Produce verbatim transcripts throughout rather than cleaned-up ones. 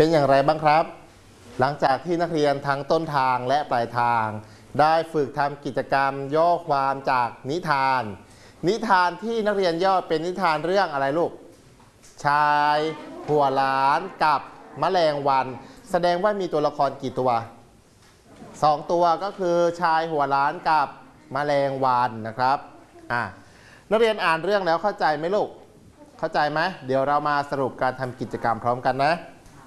เป็นอย่างไรบ้างครับหลังจากที่นักเรียนทั้งต้นทางและปลายทางได้ฝึกทำกิจกรรมย่อความจากนิทานนิทานที่นักเรียนย่อเป็นนิทานเรื่องอะไรลูกชายหัวล้านกับแมลงวันแสดงว่ามีตัวละครกี่ตัวสองตัวก็คือชายหัวล้านกับแมลงวันนะครับอ่ะนักเรียนอ่านเรื่องแล้วเข้าใจไหมลูกเข้าใจไหมเดี๋ยวเรามาสรุปการทำกิจกรรมพร้อมกันนะ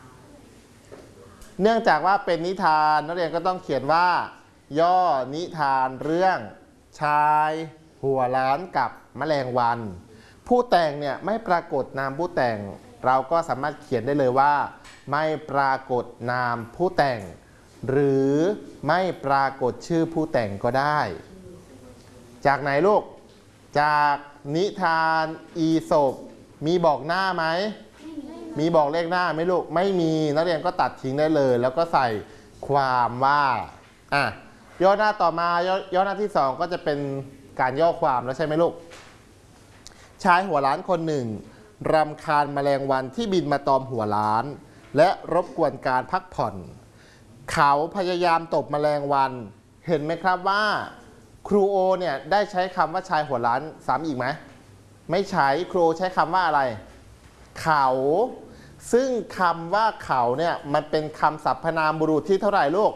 เนื่องจากว่าเป็นนิทานนักเรียนก็ต้องเขียนว่าย่อนิทานเรื่องชายหัวล้านกับแมลงวันผู้แต่งเนี่ยไม่ปรากฏนามผู้แต่งเราก็สามารถเขียนได้เลยว่าไม่ปรากฏนามผู้แต่งหรือไม่ปรากฏชื่อผู้แต่งก็ได้จากไหนลูกจากนิทานอีสปมีบอกหน้าไหมมีบอกเลขหน้าไหมลูกไม่มีนักเรียนก็ตัดทิ้งได้เลยแล้วก็ใส่ความว่าอ่ะย่อหน้าต่อมาย่อหน้าที่สองก็จะเป็นการย่อความแล้วใช่ไหมลูกชายหัวล้านคนหนึ่งรำคาญแมลงวันที่บินมาตอมหัวล้านและรบกวนการพักผ่อนเขาพยายามตบแมลงวันเห็นไหมครับว่าครูโอเนี่ยได้ใช้คำว่าชายหัวล้านซ้ำอีกไหมไม่ใช้ครูใช้คำว่าอะไรเขาซึ่งคำว่าเขาเนี่ยมันเป็นคำสรรพนามบุรุษที่เท่าไหร่ลูก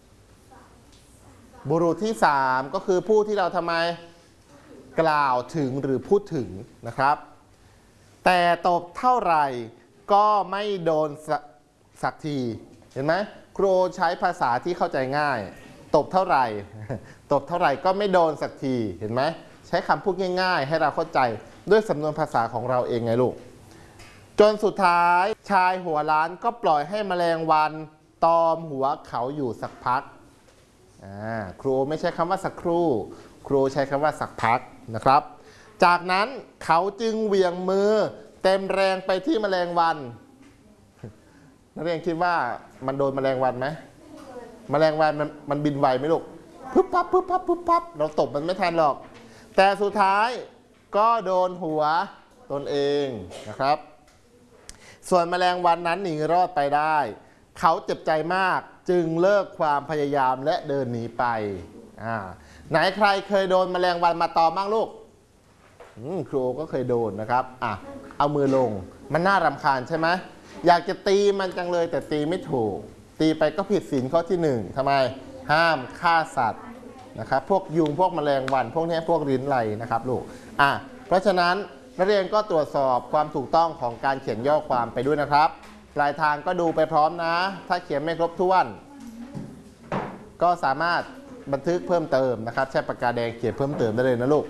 บุรุษที่สามก็คือผู้ที่เราทำไมกล่าวถึงหรือพูดถึงนะครับแต่ตบเท่าไหร่ก็ไม่โดนสักทีเห็นไหมครูใช้ภาษาที่เข้าใจง่ายตบเท่าไหร่ตบเท่าไหร่ก็ไม่โดนสักทีเห็นไหมใช้คำพูดง่ายๆให้เราเข้าใจด้วยสำนวนภาษาของเราเองไงลูกจนสุดท้ายชายหัวล้านก็ปล่อยให้แมลงวันตอมหัวเขาอยู่สักพักครูไม่ใช้คำว่าสักครู่ครูใช้คำว่าสักพักนะครับจากนั้นเขาจึงเหวี่ยงมือเต็มแรงไปที่แมลงวันนักเรียนคิดว่ามันโดนแมลงวันไหมแมลงวันมันมันบินไวไหมลูกปุ๊บปั๊บปุ๊บปั๊บปุ๊บปั๊บเราตบมันไม่ทันหรอกแต่สุดท้ายก็โดนหัวตนเองนะครับส่วนแมลงวันนั้นหนีรอดไปได้เขาเจ็บใจมากจึงเลิกความพยายามและเดินหนีไปอ่าไหนใครเคยโดนแมลงวันมาตอมบ้างลูกครูก็เคยโดนนะครับอ่ะเอามือลงมันน่ารำคาญใช่ไหมอยากจะตีมันจังเลยแต่ตีไม่ถูกตีไปก็ผิดศีลข้อที่หนึ่งทำไมห้ามฆ่าสัตว์นะครับพวกยุงพวกแมลงวันพวกนี้พวกลิ้นไหลนะครับลูกอ่ะเพราะฉะนั้นนักเรียนก็ตรวจสอบความถูกต้องของการเขียนย่อความไปด้วยนะครับปลายทางก็ดูไปพร้อมนะถ้าเขียนไม่ครบถ้วนก็สามารถบันทึกเพิ่มเติมนะครับใช้ปากกาแดงเขียนเพิ่มเติมได้เลยนะลูก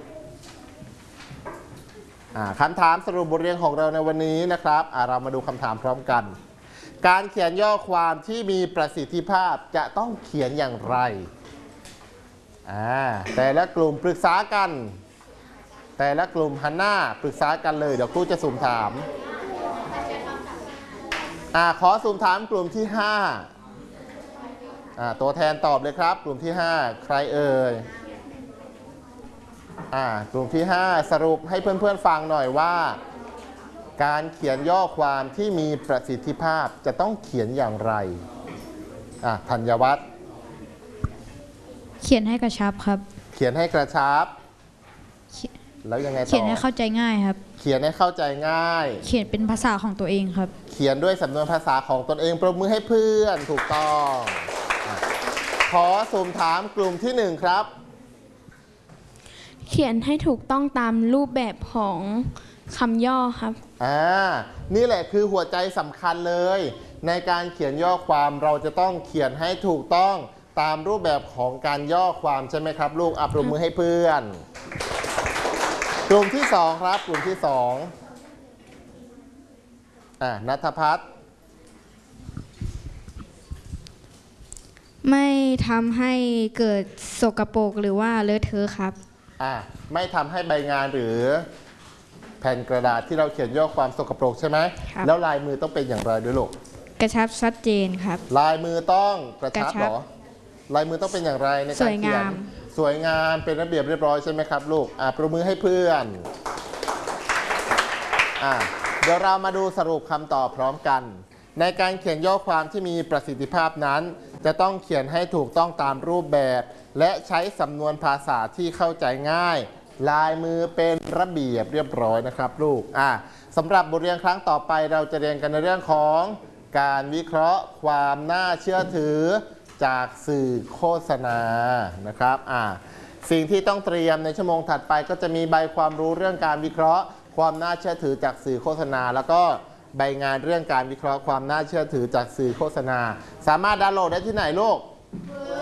คำถามสรุปบทเรียนของเราในวันนี้นะครับเรามาดูคำถามพร้อมกันการเขียนย่อความที่มีประสิทธิภาพจะต้องเขียนอย่างไรแต่ละกลุ่มปรึกษากันแต่ละกลุ่มหันหน้าปรึกษากันเลยเดี๋ยวครูจะสุ่มถามอ่าขอสุ่มถามกลุ่มที่ห้าอ่าตัวแทนตอบเลยครับกลุ่มที่ห้าใครเอ่ยอ่ากลุ่มที่ห้าสรุปให้เพื่อนๆฟังหน่อยว่าการเขียนย่อความที่มีประสิทธิภาพจะต้องเขียนอย่างไรอ่าธัญวัฒน์เขียนให้กระชับครับเขียนให้กระชับแล้วยังไงต่อเขียนให้เข้าใจง่ายครับเขียนให้เข้าใจง่ายเขียนเป็นภาษาของตัวเองครับเขียนด้วยสำนวนภาษาของตนเองปรบมือให้เพื่อนถูกต้องขอสุ่มถามกลุ่มที่หนึ่งครับเขียนให้ถูกต้องตามรูปแบบของคำย่อครับอ่านี่แหละคือหัวใจสำคัญเลยในการเขียนย่อความเราจะต้องเขียนให้ถูกต้องตามรูปแบบของการย่อความใช่ไหมครับลูกอัปรบมือให้เพื่อนกลุ่มที่สองครับกลุ่มที่สองอ่าณัฐพัฒน์ไม่ทำให้เกิดสกปรกหรือว่าเลอะเทอะครับอ่าไม่ทำให้ใบงานหรือแผ่นกระดาษที่เราเขียนย่อความสกปรกใช่ไหมแล้วลายมือต้องเป็นอย่างไรด้วยลูกกระชับชัดเจนครับลายมือต้องกระชับหรอลายมือต้องเป็นอย่างไรในการเขียนสวยงามเป็นระเบียบเรียบร้อยใช่ไหมครับลูกอ่าปรบมือให้เพื่อนอ่าเดี๋ยวเรามาดูสรุปคำตอบพร้อมกันในการเขียนย่อความที่มีประสิทธิภาพนั้น จะต้องเขียนให้ถูกต้องตามรูปแบบ และใช้สำนวนภาษาที่เข้าใจง่าย ลายมือเป็นระเบียบเรียบร้อยนะครับลูกอ่ะสำหรับบทเรียนครั้งต่อไปเราจะเรียนกันในเรื่องของการวิเคราะห์ความน่าเชื่อถือจากสื่อโฆษณานะครับอ่ะสิ่งที่ต้องเตรียมในชั่วโมงถัดไปก็จะมีใบความรู้เรื่องการวิเคราะห์ความน่าเชื่อถือจากสื่อโฆษณาแล้วก็ใบงานเรื่องการวิเคราะห์ความน่าเชื่อถือจากสื่อโฆษณาสามารถดาวน์โหลดได้ที่ไหนลูก